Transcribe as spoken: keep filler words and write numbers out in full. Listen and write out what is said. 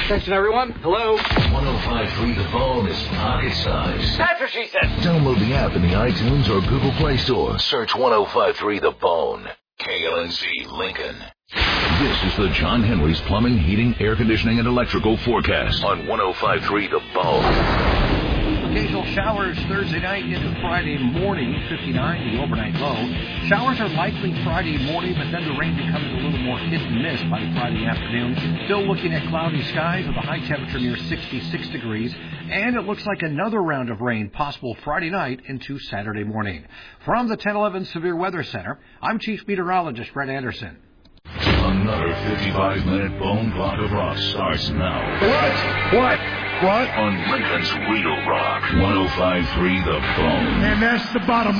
Attention, everyone. Hello. one oh five point three The Bone is pocket size. That's what she said. Download the app in the iTunes or Google Play Store. Search one oh five point three The Bone. K L N Z Lincoln. This is the John Henry's Plumbing, Heating, Air Conditioning, and Electrical forecast on one oh five point three The Bone. Occasional showers Thursday night into Friday morning, fifty-nine, the overnight low. Showers are likely Friday morning, but then the rain becomes a little more hit and miss by Friday afternoon. Still looking at cloudy skies with a high temperature near sixty-six degrees. And it looks like another round of rain possible Friday night into Saturday morning. From the ten eleven Severe Weather Center, I'm Chief Meteorologist Brett Anderson. Another fifty-five minute Bone Block of Rock starts now. What? What? What? On Lincoln's Real Rock, one oh five point three The Bone. And that's the bottom line.